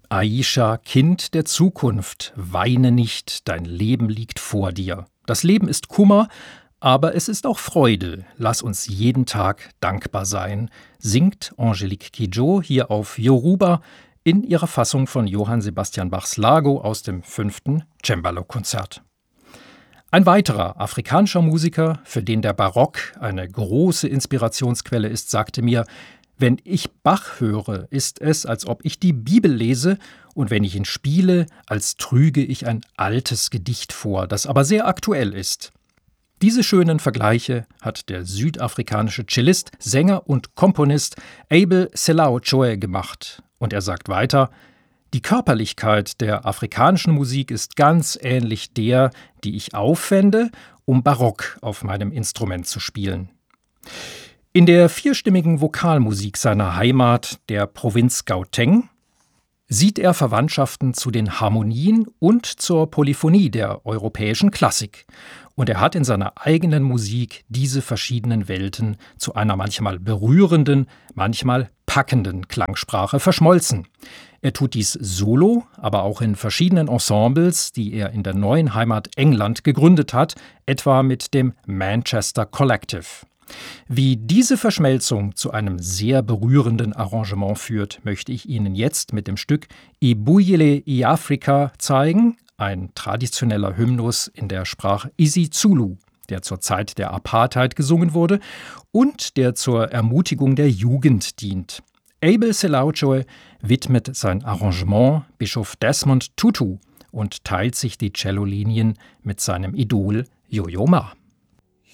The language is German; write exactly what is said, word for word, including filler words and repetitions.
Aisha, Kind der Zukunft, weine nicht, dein Leben liegt vor dir. Das Leben ist Kummer, aber es ist auch Freude. Lass uns jeden Tag dankbar sein, singt Angélique Kidjo hier auf Yoruba in ihrer Fassung von Johann Sebastian Bachs Lago aus dem fünften Cembalo-Konzert. Ein weiterer afrikanischer Musiker, für den der Barock eine große Inspirationsquelle ist, sagte mir: Wenn ich Bach höre, ist es, als ob ich die Bibel lese, und wenn ich ihn spiele, als trüge ich ein altes Gedicht vor, das aber sehr aktuell ist. Diese schönen Vergleiche hat der südafrikanische Cellist, Sänger und Komponist Abel Selaochoe gemacht. Und er sagt weiter: Die Körperlichkeit der afrikanischen Musik ist ganz ähnlich der, die ich aufwende, um Barock auf meinem Instrument zu spielen. In der vierstimmigen Vokalmusik seiner Heimat, der Provinz Gauteng, sieht er Verwandtschaften zu den Harmonien und zur Polyphonie der europäischen Klassik. Und er hat in seiner eigenen Musik diese verschiedenen Welten zu einer manchmal berührenden, manchmal packenden Klangsprache verschmolzen. Er tut dies solo, aber auch in verschiedenen Ensembles, die er in der neuen Heimat England gegründet hat, etwa mit dem Manchester Collective. Wie diese Verschmelzung zu einem sehr berührenden Arrangement führt, möchte ich Ihnen jetzt mit dem Stück Ibuyele iAfrika zeigen, ein traditioneller Hymnus in der Sprache isiZulu, der zur Zeit der Apartheid gesungen wurde und der zur Ermutigung der Jugend dient. Abel Selaochoe widmet sein Arrangement Bischof Desmond Tutu und teilt sich die Cellolinien mit seinem Idol Yo-Yo Ma.